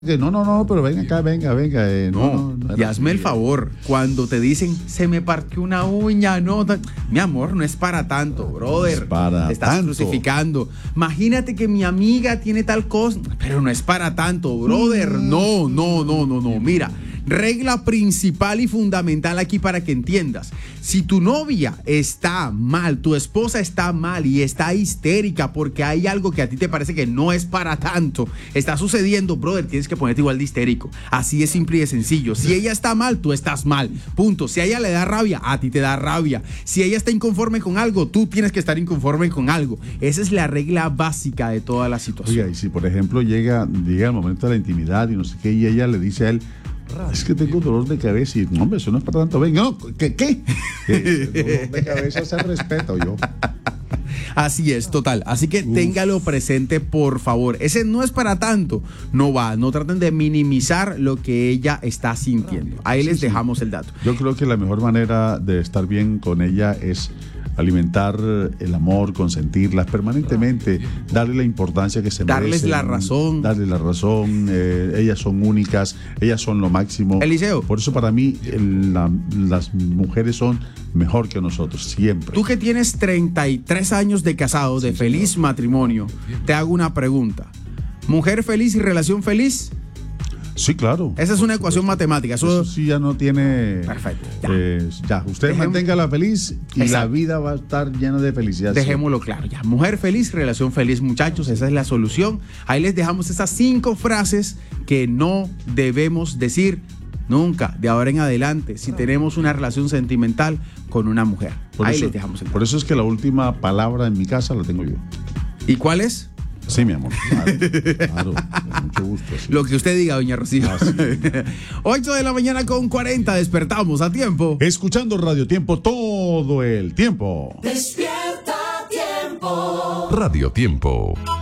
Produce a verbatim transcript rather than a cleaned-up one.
No, no, no, pero venga acá, venga, venga. Eh, no, No, no, no y era hazme el así. favor, cuando te dicen, se me partió una uña, no, ta- mi amor, no es para tanto, brother. Es para te estás tanto. crucificando. Imagínate que mi amiga tiene tal cosa, pero no es para tanto, brother. No, no, no, no, no. Mira, regla principal y fundamental aquí para que entiendas. Si tu novia está mal, tu esposa está mal y está histérica porque hay algo que a ti te parece que no es para tanto, está sucediendo, brother, tienes que ponerte igual de histérico. Así es simple y de sencillo. Si ella está mal, tú estás mal. Punto. Si a ella le da rabia, a ti te da rabia. Si ella está inconforme con algo, tú tienes que estar inconforme con algo. Esa es la regla básica de toda la situación. Oiga, y si por ejemplo llega, llega el momento de la intimidad y no sé qué, y ella le dice a él, es que tengo dolor de cabeza, y no, hombre, eso no es para tanto. Venga, no, ¿qué? ¿Qué? El dolor de cabeza se respeta, yo. Así es, total. Así que Uf. téngalo presente, por favor. Ese no es para tanto. No va. No traten de minimizar lo que ella está sintiendo. Ahí les dejamos el dato. Yo creo que la mejor manera de estar bien con ella es alimentar el amor, consentirlas permanentemente, darle la importancia que se merecen. Darles la razón. Darles la razón. Eh, ellas son únicas, ellas son lo máximo. Eliseo. Por eso para mí el- la- las mujeres son mejor que nosotros, siempre. Tú que tienes treinta y tres años de casado, de feliz matrimonio, te hago una pregunta. ¿Mujer feliz y relación feliz? Sí, claro. Esa es una ecuación matemática. Eso, Eso sí ya no tiene... Perfecto, ya. eh, ya, usted Dejemos- manténgala feliz y la Exacto. vida va a estar llena de felicidad. dejémoslo claro ya. Mujer feliz, relación feliz, muchachos. Esa es la solución. Ahí les dejamos esas cinco frases que no debemos decir nunca, de ahora en adelante, si tenemos una relación sentimental con una mujer. Por Ahí eso, les dejamos el por eso es que la última palabra en mi casa la tengo yo. ¿Y cuál es? Sí, mi amor. Claro, claro, con mucho gusto. Sí. Lo que usted diga, doña Rocío. Ah, sí. ocho de la mañana con cuarenta, despertamos a tiempo. Escuchando Radio Tiempo todo el tiempo. Despierta tiempo. Radio Tiempo.